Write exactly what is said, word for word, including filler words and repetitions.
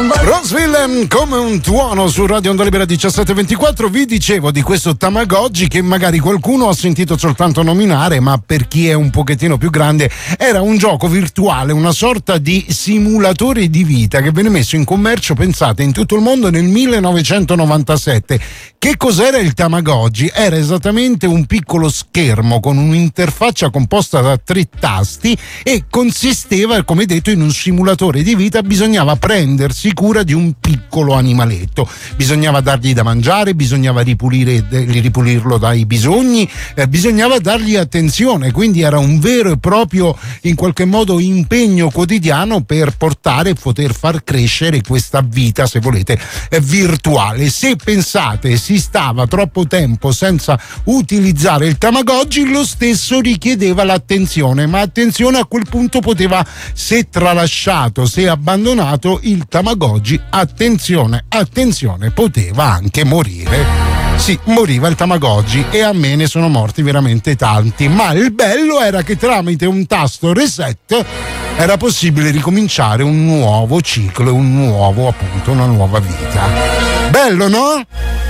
Roseville come un tuono su Radio Onda Libera diciassette ventiquattro. Vi dicevo di questo Tamagotchi che magari qualcuno ha sentito soltanto nominare, ma per chi è un pochettino più grande era un gioco virtuale, una sorta di simulatore di vita che venne messo in commercio, pensate, in tutto il mondo nel millenovecentonovantasette. Che cos'era il Tamagotchi? Era esattamente un piccolo schermo con un'interfaccia composta da tre tasti e consisteva, come detto, in un simulatore di vita. Bisognava prendersi cura di un piccolo animaletto, bisognava dargli da mangiare, bisognava ripulire, ripulirlo dai bisogni, eh, bisognava dargli attenzione, quindi era un vero e proprio, in qualche modo, impegno quotidiano per portare e poter far crescere questa vita, se volete, eh, virtuale. Se pensate si stava troppo tempo senza utilizzare il Tamagotchi, lo stesso richiedeva l'attenzione, ma attenzione, a quel punto poteva, se tralasciato, se abbandonato, il Tamagotchi, attenzione, attenzione, poteva anche morire. Sì, moriva il Tamagotchi e a me ne sono morti veramente tanti, ma il bello era che tramite un tasto reset era possibile ricominciare un nuovo ciclo, un nuovo, appunto, una nuova vita. Bello, no?